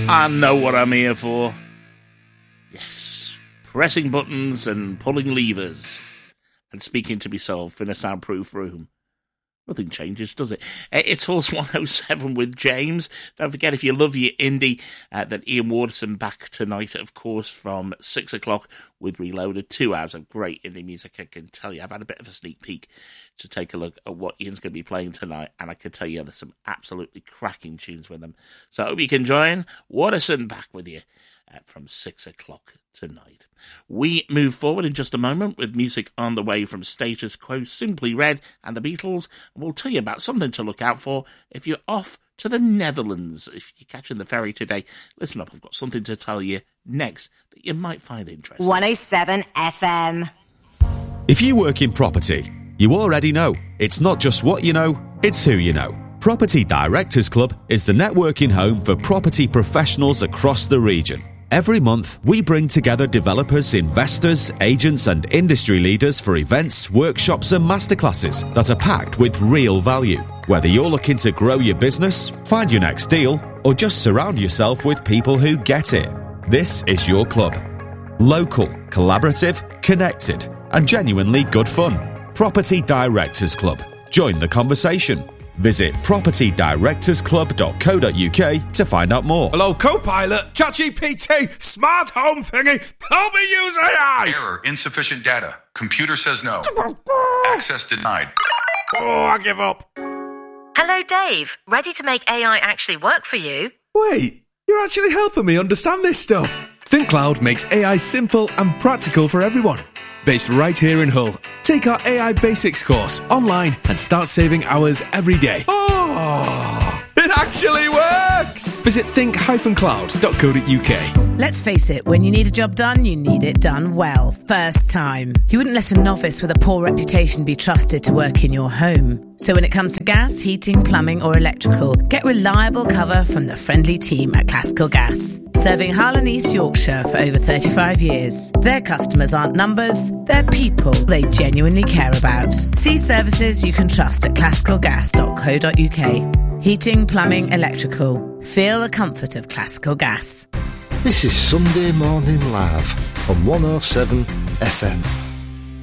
I know what I'm here for. Yes, pressing buttons and pulling levers and speaking to myself in a soundproof room. Nothing changes, does it? It's Pulse 107 with James. Don't forget, if you love your indie, that Ian Waterson back tonight, of course, from 6 o'clock with Reloaded. 2 hours of great indie music, I can tell you. I've had a bit of a sneak peek to take a look at what Ian's going to be playing tonight, and I can tell you there's some absolutely cracking tunes with them. So I hope you can join. Waterson back with you from 6 o'clock tonight. We move forward in just a moment with music on the way from Status Quo, Simply Red and the Beatles, and we'll tell you about something to look out for if you're off to the Netherlands. If you're catching the ferry today, listen up, I've got something to tell you next that you might find interesting. 107 FM. If you work in property, you already know it's not just what you know, it's who you know. Property Directors Club is the networking home for property professionals across the region. Every month, we bring together developers, investors, agents and industry leaders for events, workshops and masterclasses that are packed with real value. Whether you're looking to grow your business, find your next deal, or just surround yourself with people who get it, this is your club. Local, collaborative, connected, and genuinely good fun. Property Directors Club. Join the conversation. Visit propertydirectorsclub.co.uk to find out more. Hello, Copilot, ChatGPT, smart home thingy, help me use AI! Error, insufficient data. Computer says no. Access denied. Oh, I give up. Hello, Dave. Ready to make AI actually work for you? Wait, you're actually helping me understand this stuff. ThinkCloud makes AI simple and practical for everyone. Based right here in Hull. Take our AI Basics course online and start saving hours every day. Oh, it actually works! Visit think-cloud.co.uk. Let's face it, when you need a job done, you need it done well, first time. You wouldn't let a novice with a poor reputation be trusted to work in your home. So when it comes to gas, heating, plumbing or electrical, get reliable cover from the friendly team at Classical Gas. Serving Hull and East Yorkshire for over 35 years. Their customers aren't numbers, they're people they genuinely care about. See services you can trust at classicalgas.co.uk. Heating, plumbing, electrical. Feel the comfort of Classical Gas. This is Sunday Morning Live on 107 FM.